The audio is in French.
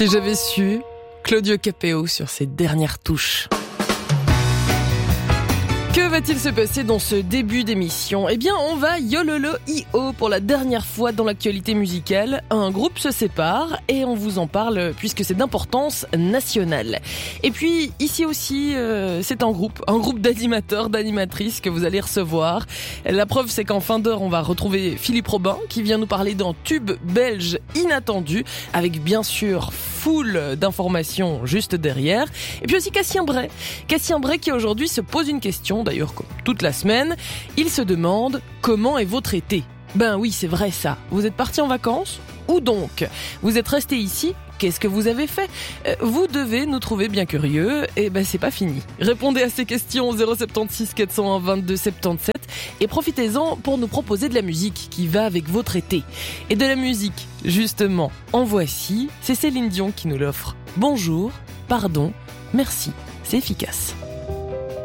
Si j'avais su, Claudio Capéo sur ses dernières touches. Que va-t-il se passer dans ce début d'émission ? Eh bien, on va yololo-i-oh pour la dernière fois dans l'actualité musicale. Un groupe se sépare et on vous en parle puisque c'est d'importance nationale. Et puis, ici aussi, c'est un groupe d'animateurs, d'animatrices que vous allez recevoir. La preuve, c'est qu'en fin d'heure, on va retrouver Philippe Robin qui vient nous parler d'un tube belge inattendu avec bien sûr full d'informations juste derrière. Et puis aussi Cassien Bray qui aujourd'hui se pose une question, d'ailleurs comme toute la semaine. Il se demande comment est votre été ? Ben oui, c'est vrai ça. Vous êtes parti en vacances ? Où donc ? Vous êtes resté ici ? Qu'est-ce que vous avez fait ? Vous devez nous trouver bien curieux, et ben c'est pas fini. Répondez à ces questions au 076 401 22 77 et profitez-en pour nous proposer de la musique qui va avec votre été. Et de la musique, justement, en voici, c'est Céline Dion qui nous l'offre. Bonjour, pardon, merci, c'est efficace.